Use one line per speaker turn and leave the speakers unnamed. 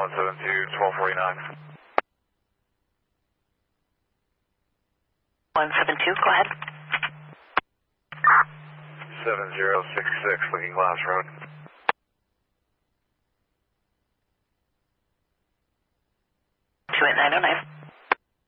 172, 1249.
172, go ahead.
7066, Looking Glass Road.
28909.